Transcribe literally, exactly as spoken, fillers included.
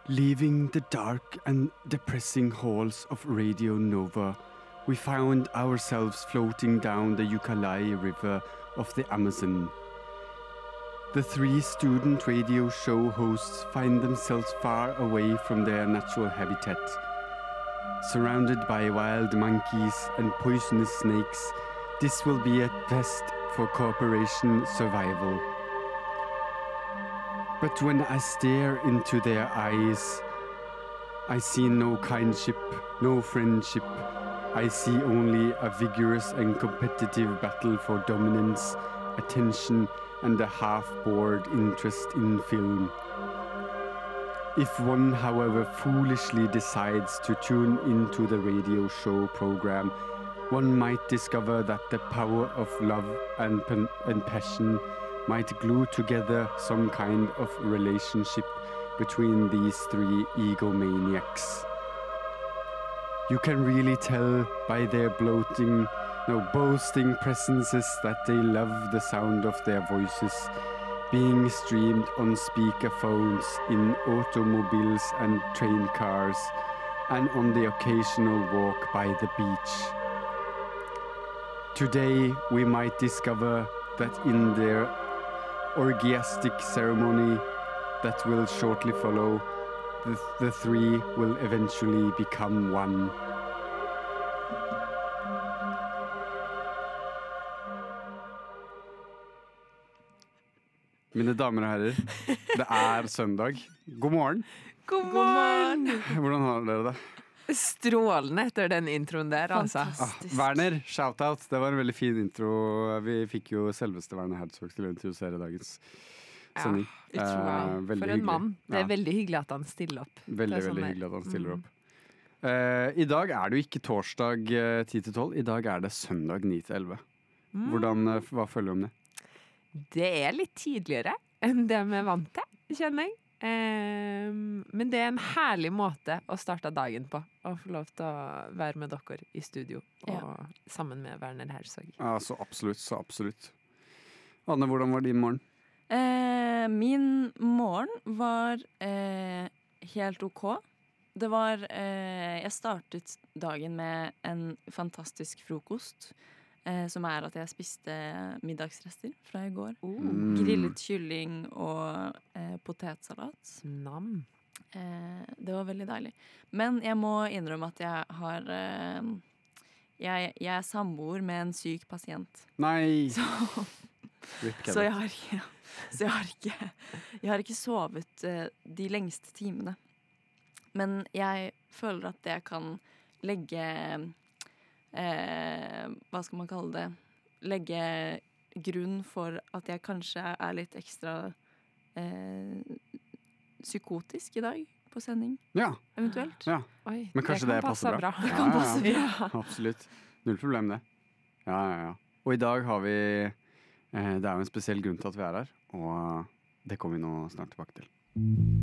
Leaving the dark and depressing halls of Radio Nova, we found ourselves floating down the Ucayali River of the Amazon. The three student radio show hosts find themselves far away from their natural habitat. Surrounded by wild monkeys and poisonous snakes, this will be a test for cooperation survival. But when I stare into their eyes, I see no kindship, no friendship. I see only a vigorous and competitive battle for dominance, attention, and a half-bored interest in film. If one, however, foolishly decides to tune into the radio show program, one might discover that the power of love and, pen- and passion might glue together some kind of relationship between these three egomaniacs. You can really tell by their bloating, no, boasting presences that they love the sound of their voices, being streamed on speakerphones in automobiles and train cars, and on the occasional walk by the beach. Today, we might discover that in their orgiastic ceremony that will shortly follow, the, the three will eventually become one. Mine damer og herrer, det er søndag. God morgen. God morgen. Hvordan har dere det? Strålende etter den introen der, altså. Ah, Werner, shout-out. Det var en veldig fin intro. Vi fikk jo selveste Werner Herzog til å introdusere dagens sending. Ja, eh, for en hyggelig. mann. Det er Ja. veldig hyggelig at han stiller opp. Veldig, sånn veldig der. hyggelig at han stiller Mm. opp. Eh, I dag er det jo ikke torsdag eh, ti til tolv. I dag er det søndag ni til elleve. Mm. Hvordan, eh, hva føler du om det? Det er litt tidligere enn det vi er vant til, kjenner jeg. Eh, men det er en herlig måte å starte dagen på. Å få lov til å være med dere i studio, og Ja. sammen med Werner Herzog. Ja, så absolutt, så absolutt. Anne, hvordan var din morgen? Eh, min morgen var eh, helt ok. Det var eh, Jeg startet dagen med en fantastisk frokost. Eh, som er at jeg spiste middagsrester fra i går. Mm. Grillet kylling og eh, potetsalat. Nam. Eh, det var veldig deilig. Men jeg må innrømme at jeg har eh, jeg, jeg er samboer med en syk pasient. Nei! Så, Rip så jeg har ikke Så jeg har ikke Jeg har ikke sovet eh, de lengste timene. Men jeg føler at jeg kan legge eh, Hva skal man kalle det? Legge grunn for at jeg kanskje er litt ekstra eh, psykotisk i dag på sending. Ja, Eventuelt. ja. Oi, Men kanskje det, kan passer bra. Det Ja, kan ja, passe ja. bra. Absolutt. Null problem det. Ja, ja, ja. Og i dag har vi eh, Det er jo en spesiell grunn til at vi er her, og det kommer vi nå snart tilbake til.